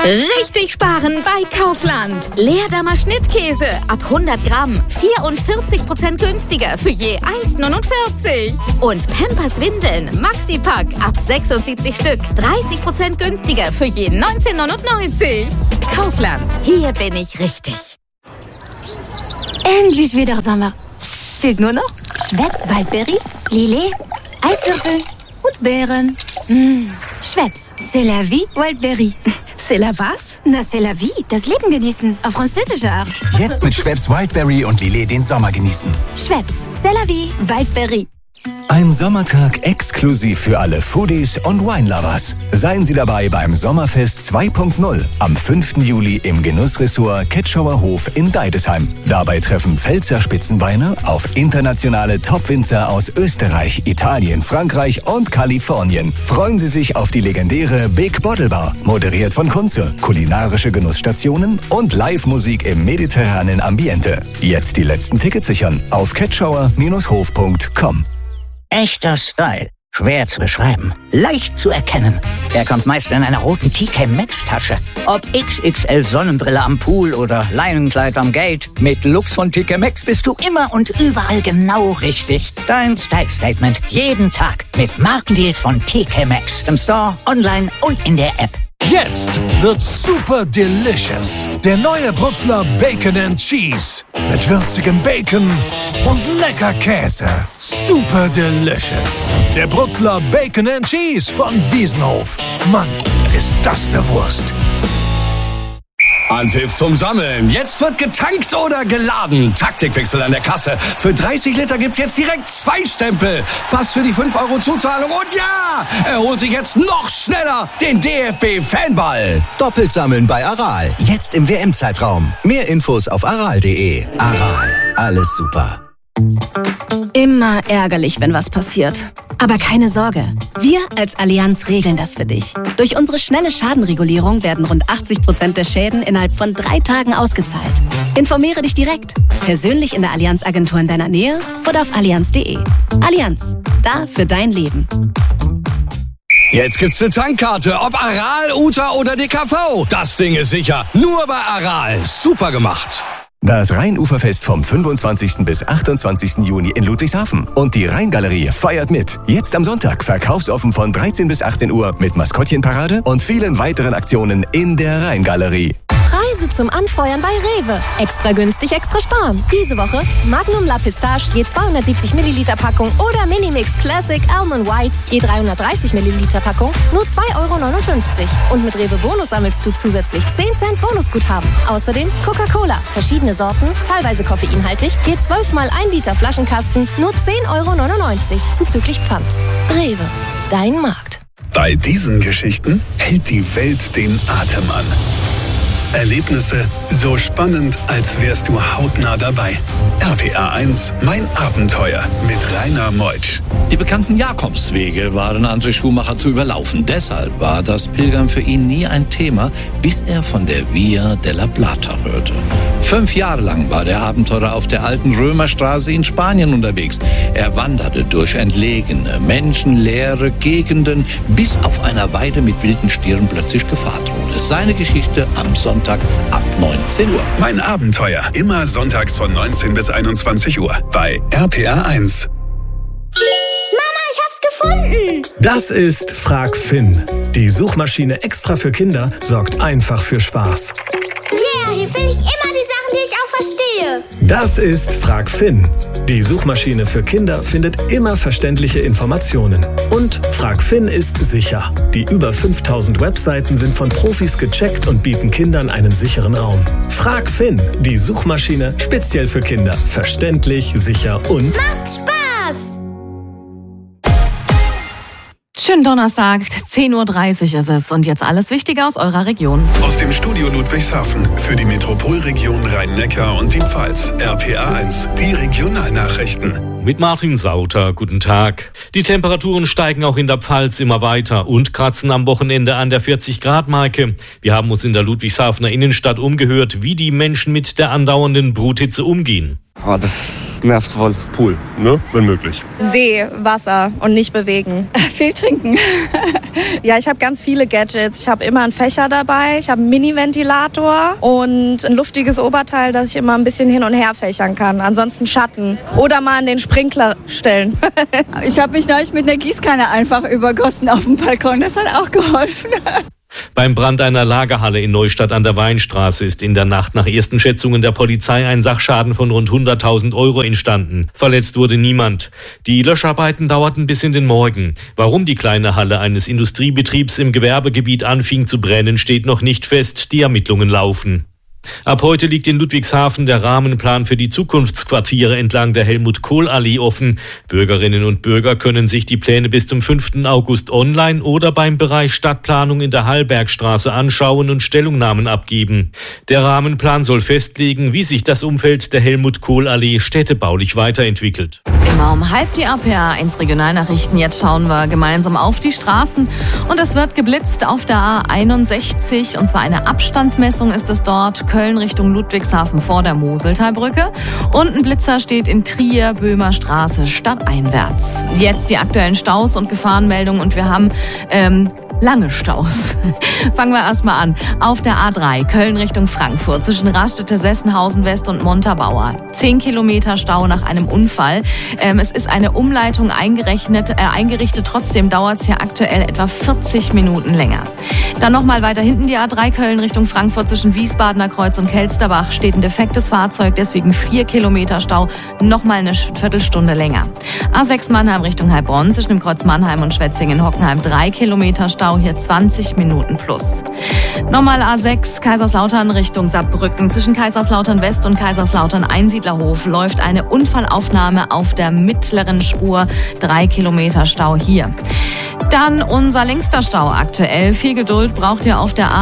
Richtig sparen bei Kaufland. Leerdammer Schnittkäse ab 100 Gramm 44% günstiger für je 1,49. Und Pampers Windeln Maxi-Pack ab 76 Stück 30% günstiger für je 19,99. Kaufland, hier bin ich richtig. Endlich wieder Sommer. Fehlt nur noch Schweppes Waldberry, Lillet, Eiswürfel und Beeren. Schweppes, c'est la vie, Waldberry. C'est la was? Na, c'est la vie, das Leben genießen, auf französische Art. Jetzt mit Schweppes Wildberry und Lillet den Sommer genießen. Schweppes, c'est la vie, Waldberry. Ein Sommertag exklusiv für alle Foodies und Wine-Lovers. Seien Sie dabei beim Sommerfest 2.0 am 5. Juli im Genussressort Ketschauer Hof in Deidesheim. Dabei treffen Pfälzer Spitzenweine auf internationale Top-Winzer aus Österreich, Italien, Frankreich und Kalifornien. Freuen Sie sich auf die legendäre Big Bottle Bar, moderiert von Kunze, kulinarische Genussstationen und Live-Musik im mediterranen Ambiente. Jetzt die letzten Tickets sichern auf ketschauer-hof.com. Echter Style. Schwer zu beschreiben. Leicht zu erkennen. Er kommt meist in einer roten TK Maxx Tasche. Ob XXL Sonnenbrille am Pool oder Leinenkleid am Gate. Mit Lux von TK Maxx bist du immer und überall genau richtig. Dein Style Statement jeden Tag mit Markendeals von TK Maxx. Im Store, online und in der App. Jetzt wird's super delicious. Der neue Brutzler Bacon and Cheese. Mit würzigem Bacon und lecker Käse. Super delicious. Der Brutzler Bacon and Cheese von Wiesenhof. Mann, ist das eine Wurst. Anpfiff zum Sammeln. Jetzt wird getankt oder geladen. Taktikwechsel an der Kasse. Für 30 Liter gibt's jetzt direkt 2 Stempel. Pass für die 5 € Zuzahlung. Und ja, er holt sich jetzt noch schneller den DFB-Fanball. Doppelt sammeln bei Aral. Jetzt im WM-Zeitraum. Mehr Infos auf aral.de. Aral. Alles super. Immer ärgerlich, wenn was passiert. Aber keine Sorge, wir als Allianz regeln das für dich. Durch unsere schnelle Schadenregulierung werden rund 80% der Schäden innerhalb von 3 Tagen ausgezahlt. Informiere dich direkt, persönlich in der Allianz-Agentur in deiner Nähe oder auf allianz.de. Allianz, da für dein Leben. Jetzt gibt's eine Tankkarte, ob Aral, UTA oder DKV. Das Ding ist sicher. Nur bei Aral. Super gemacht. Das Rheinuferfest vom 25. bis 28. Juni in Ludwigshafen. Und die Rheingalerie feiert mit. Jetzt am Sonntag verkaufsoffen von 13 bis 18 Uhr mit Maskottchenparade und vielen weiteren Aktionen in der Rheingalerie. Preise zum Anfeuern bei Rewe. Extra günstig, extra sparen. Diese Woche Magnum La Pistache je 270 Milliliter Packung oder Minimix Classic Almond White je 330 Milliliter Packung nur 2,59 €. Und mit Rewe Bonus sammelst du zusätzlich 10 Cent Bonusguthaben. Außerdem Coca-Cola, verschiedene Sorten, teilweise koffeinhaltig, je 12 mal 1 Liter Flaschenkasten nur 10,99 € zuzüglich Pfand. Rewe, dein Markt. Bei diesen Geschichten hält die Welt den Atem an. Erlebnisse so spannend, als wärst du hautnah dabei. RPA 1, mein Abenteuer mit Rainer Meutsch. Die bekannten Jakobswege waren André Schumacher zu überlaufen. Deshalb war das Pilgern für ihn nie ein Thema, bis er von der Via della Plata hörte. 5 Jahre lang war der Abenteurer auf der alten Römerstraße in Spanien unterwegs. Er wanderte durch entlegene, menschenleere Gegenden, bis auf einer Weide mit wilden Stieren plötzlich Gefahr drohte. Seine Geschichte am Sonntag ab 19 Uhr. Mein Abenteuer, immer sonntags von 19 bis 21 Uhr bei RPA 1. Mama, ich hab's gefunden! Das ist Frag Finn. Die Suchmaschine extra für Kinder sorgt einfach für Spaß. Yeah, hier finde ich immer die Sachen, die ich auch verstehe. Das ist Frag Finn. Die Suchmaschine für Kinder findet immer verständliche Informationen. Und Frag Finn ist sicher. Die über 5000 Webseiten sind von Profis gecheckt und bieten Kindern einen sicheren Raum. Frag Finn, die Suchmaschine speziell für Kinder. Verständlich, sicher und... Macht Spaß! Schönen Donnerstag, 10:30 Uhr ist es. Und jetzt alles Wichtige aus eurer Region. Aus dem Studio Ludwigshafen für die Metropolregion Rhein-Neckar und die Pfalz. RPA 1, die Regionalnachrichten. Mit Martin Sauter, guten Tag. Die Temperaturen steigen auch in der Pfalz immer weiter und kratzen am Wochenende an der 40-Grad-Marke. Wir haben uns in der Ludwigshafener Innenstadt umgehört, wie die Menschen mit der andauernden Bruthitze umgehen. Oh, das nervt voll. Pool, ne? Wenn möglich. See, Wasser und nicht bewegen. Viel trinken. Ja, ich habe ganz viele Gadgets. Ich habe immer einen Fächer dabei, ich habe einen Mini-Ventilator und ein luftiges Oberteil, das ich immer ein bisschen hin und her fächern kann. Ansonsten Schatten oder mal an den Sprinkler stellen. Ich habe mich neulich mit einer Gießkanne einfach übergossen auf dem Balkon. Das hat auch geholfen. Beim Brand einer Lagerhalle in Neustadt an der Weinstraße ist in der Nacht nach ersten Schätzungen der Polizei ein Sachschaden von rund 100.000 € entstanden. Verletzt wurde niemand. Die Löscharbeiten dauerten bis in den Morgen. Warum die kleine Halle eines Industriebetriebs im Gewerbegebiet anfing zu brennen, steht noch nicht fest. Die Ermittlungen laufen. Ab heute liegt in Ludwigshafen der Rahmenplan für die Zukunftsquartiere entlang der Helmut-Kohl-Allee offen. Bürgerinnen und Bürger können sich die Pläne bis zum 5. August online oder beim Bereich Stadtplanung in der Hallbergstraße anschauen und Stellungnahmen abgeben. Der Rahmenplan soll festlegen, wie sich das Umfeld der Helmut-Kohl-Allee städtebaulich weiterentwickelt. Immer um 12:30 die RPA1 Regionalnachrichten. Jetzt schauen wir gemeinsam auf die Straßen. Und es wird geblitzt auf der A61. Und zwar eine Abstandsmessung ist es dort. Köln Richtung Ludwigshafen vor der Moseltalbrücke. Und ein Blitzer steht in Trier, Böhmer Straße, stadteinwärts. Jetzt die aktuellen Staus und Gefahrenmeldungen. Und wir haben lange Staus. Fangen wir erstmal an. Auf der A3 Köln Richtung Frankfurt zwischen Raststätte, Sessenhausen West und Montabaur. 10 Kilometer Stau nach einem Unfall. Es ist eine Umleitung eingerichtet. Trotzdem dauert es hier aktuell etwa 40 Minuten länger. Dann nochmal weiter hinten die A3 Köln Richtung Frankfurt zwischen Wiesbadener Kreuz und Kelsterbach steht ein defektes Fahrzeug, deswegen 4 Kilometer Stau, nochmal eine Viertelstunde länger. A6 Mannheim Richtung Heilbronn zwischen dem Kreuz Mannheim und Schwetzingen-Hockenheim 3 Kilometer Stau, hier 20 Minuten plus. Nochmal A6 Kaiserslautern Richtung Saarbrücken zwischen Kaiserslautern West und Kaiserslautern Einsiedlerhof läuft eine Unfallaufnahme auf der mittleren Spur, 3 Kilometer Stau hier. Dann unser längster Stau aktuell. Viel Geduld braucht ihr auf der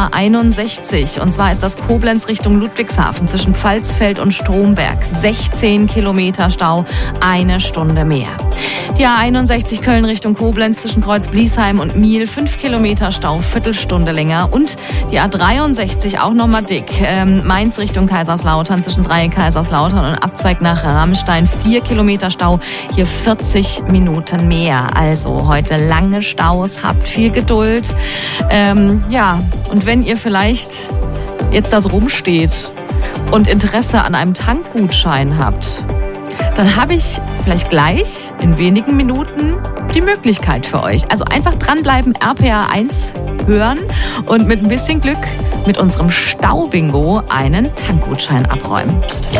A61. Und zwar ist das Koblenz Richtung Ludwigshafen zwischen Pfalzfeld und Stromberg. 16 Kilometer Stau, eine Stunde mehr. Die A61 Köln Richtung Koblenz zwischen Kreuz-Bliesheim und Miel. 5 Kilometer Stau, Viertelstunde länger. Und die A63 auch nochmal dick. Mainz Richtung Kaiserslautern zwischen Dreieck Kaiserslautern und Abzweig nach Rammstein. 4 Kilometer Stau, hier 40 Minuten mehr. Also heute lange Staus, habt viel Geduld. Und wenn ihr vielleicht jetzt da so rumsteht und Interesse an einem Tankgutschein habt, dann habe ich vielleicht gleich in wenigen Minuten die Möglichkeit für euch. Also einfach dranbleiben, RPA1 hören und mit ein bisschen Glück mit unserem Staubingo einen Tankgutschein abräumen.